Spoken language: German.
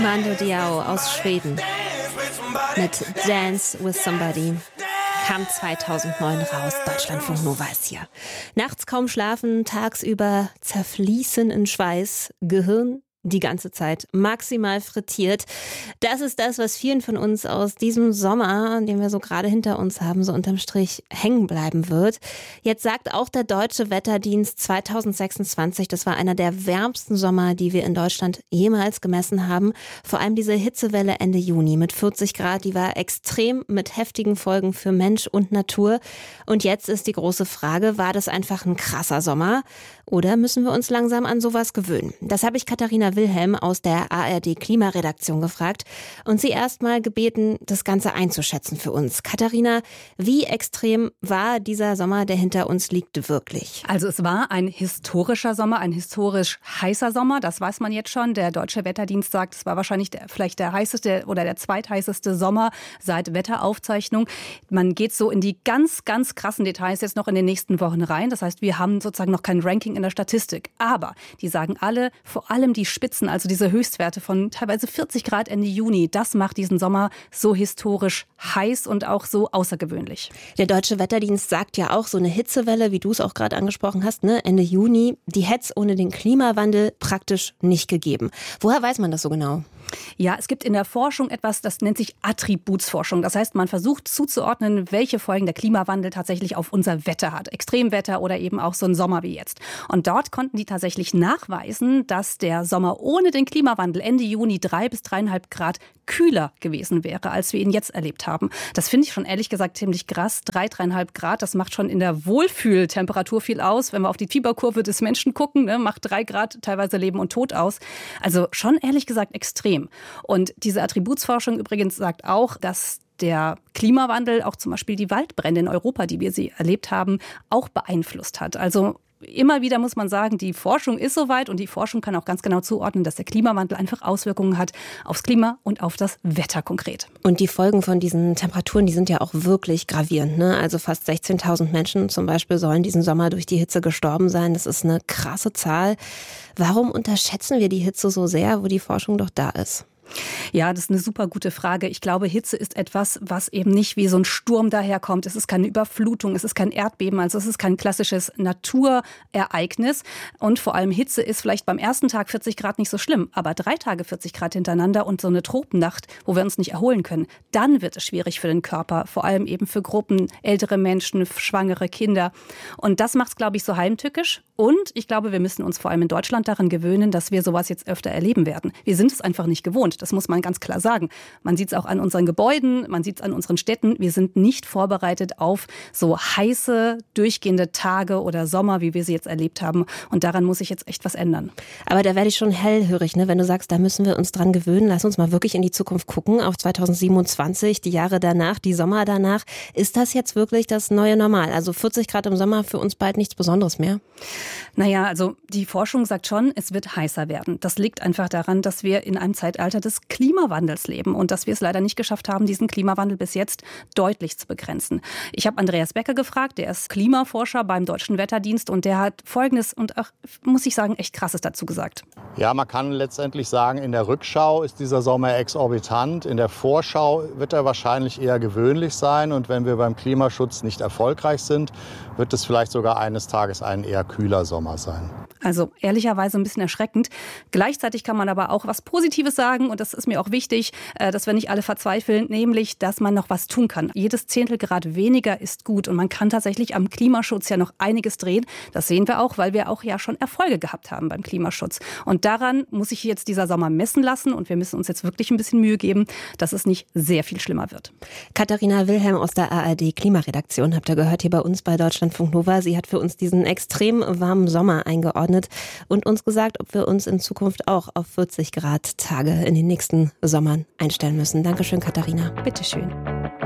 Mando Diao aus Schweden mit Dance with Somebody kam 2009 raus. Deutschlandfunk Nova ist hier. Nachts kaum schlafen, tagsüber zerfließen in Schweiß, Gehirn die ganze Zeit maximal frittiert. Das ist das, was vielen von uns aus diesem Sommer, den wir so gerade hinter uns haben, so unterm Strich hängen bleiben wird. Jetzt sagt auch der Deutsche Wetterdienst 2026, das war einer der wärmsten Sommer, die wir in Deutschland jemals gemessen haben. Vor allem diese Hitzewelle Ende Juni mit 40 Grad, die war extrem mit heftigen Folgen für Mensch und Natur. Und jetzt ist die große Frage, war das einfach ein krasser Sommer? Oder müssen wir uns langsam an sowas gewöhnen? Das habe ich Katharina Wilhelm aus der ARD Klimaredaktion gefragt und sie erst mal gebeten, das Ganze einzuschätzen für uns. Katharina, wie extrem war dieser Sommer, der hinter uns liegt, wirklich? Also es war ein historischer Sommer, ein historisch heißer Sommer, das weiß man jetzt schon. Der Deutsche Wetterdienst sagt, es war wahrscheinlich vielleicht der heißeste oder der zweitheißeste Sommer seit Wetteraufzeichnung. Man geht so in die ganz, ganz krassen Details jetzt noch in den nächsten Wochen rein. Das heißt, wir haben sozusagen noch kein Ranking in der Statistik. Aber die sagen alle, vor allem die Spitzen, also diese Höchstwerte von teilweise 40 Grad Ende Juni, das macht diesen Sommer so historisch heiß und auch so außergewöhnlich. Der Deutsche Wetterdienst sagt ja auch, so eine Hitzewelle, wie du es auch gerade angesprochen hast, ne, Ende Juni, die hätte es ohne den Klimawandel praktisch nicht gegeben. Woher weiß man das so genau? Ja, es gibt in der Forschung etwas, das nennt sich Attributsforschung. Das heißt, man versucht zuzuordnen, welche Folgen der Klimawandel tatsächlich auf unser Wetter hat. Extremwetter oder eben auch so ein Sommer wie jetzt. Und dort konnten die tatsächlich nachweisen, dass der Sommer ohne den Klimawandel Ende Juni 3 bis 3,5 Grad kühler gewesen wäre, als wir ihn jetzt erlebt haben. Das finde ich schon ehrlich gesagt ziemlich krass. 3,5 Grad, das macht schon in der Wohlfühltemperatur viel aus. Wenn wir auf die Fieberkurve des Menschen gucken, ne, macht 3 Grad teilweise Leben und Tod aus. Also schon ehrlich gesagt extrem. Und diese Attributsforschung übrigens sagt auch, dass der Klimawandel auch zum Beispiel die Waldbrände in Europa, die wir sie erlebt haben, auch beeinflusst hat. Also immer wieder muss man sagen, die Forschung ist soweit und die Forschung kann auch ganz genau zuordnen, dass der Klimawandel einfach Auswirkungen hat aufs Klima und auf das Wetter konkret. Und die Folgen von diesen Temperaturen, die sind ja auch wirklich gravierend, ne? Also fast 16.000 Menschen zum Beispiel sollen diesen Sommer durch die Hitze gestorben sein. Das ist eine krasse Zahl. Warum unterschätzen wir die Hitze so sehr, wo die Forschung doch da ist? Ja, das ist eine super gute Frage. Ich glaube, Hitze ist etwas, was eben nicht wie so ein Sturm daherkommt. Es ist keine Überflutung, es ist kein Erdbeben, also es ist kein klassisches Naturereignis. Und vor allem Hitze ist vielleicht beim ersten Tag 40 Grad nicht so schlimm, aber 3 Tage 40 Grad hintereinander und so eine Tropennacht, wo wir uns nicht erholen können, dann wird es schwierig für den Körper, vor allem eben für Gruppen, ältere Menschen, schwangere Kinder. Und das macht es, glaube ich, so heimtückisch. Und ich glaube, wir müssen uns vor allem in Deutschland daran gewöhnen, dass wir sowas jetzt öfter erleben werden. Wir sind es einfach nicht gewohnt. Das muss man ganz klar sagen. Man sieht es auch an unseren Gebäuden, man sieht es an unseren Städten. Wir sind nicht vorbereitet auf so heiße, durchgehende Tage oder Sommer, wie wir sie jetzt erlebt haben. Und daran muss sich jetzt echt was ändern. Aber da werde ich schon hellhörig, ne? Wenn du sagst, da müssen wir uns dran gewöhnen. Lass uns mal wirklich in die Zukunft gucken, auf 2027, die Jahre danach, die Sommer danach. Ist das jetzt wirklich das neue Normal? Also 40 Grad im Sommer für uns bald nichts Besonderes mehr? Naja, also die Forschung sagt schon, es wird heißer werden. Das liegt einfach daran, dass wir in einem Zeitalter des Klimawandels leben und dass wir es leider nicht geschafft haben, diesen Klimawandel bis jetzt deutlich zu begrenzen. Ich habe Andreas Becker gefragt, der ist Klimaforscher beim Deutschen Wetterdienst und der hat Folgendes und auch, muss ich sagen, echt Krasses dazu gesagt. Ja, man kann letztendlich sagen, in der Rückschau ist dieser Sommer exorbitant. In der Vorschau wird er wahrscheinlich eher gewöhnlich sein. Und wenn wir beim Klimaschutz nicht erfolgreich sind, wird es vielleicht sogar eines Tages ein eher kühler Sommer sein. Also ehrlicherweise ein bisschen erschreckend. Gleichzeitig kann man aber auch was Positives sagen und das ist mir auch wichtig, dass wir nicht alle verzweifeln, nämlich, dass man noch was tun kann. Jedes Zehntelgrad weniger ist gut und man kann tatsächlich am Klimaschutz ja noch einiges drehen. Das sehen wir auch, weil wir auch ja schon Erfolge gehabt haben beim Klimaschutz. Und daran muss sich jetzt dieser Sommer messen lassen und wir müssen uns jetzt wirklich ein bisschen Mühe geben, dass es nicht sehr viel schlimmer wird. Katharina Wilhelm aus der ARD Klimaredaktion habt ihr gehört hier bei uns bei Deutschlandfunk Nova. Sie hat für uns diesen extrem warmen Sommer eingeordnet und uns gesagt, ob wir uns in Zukunft auch auf 40 Grad Tage in den nächsten Sommern einstellen müssen. Dankeschön, Katharina. Bitteschön.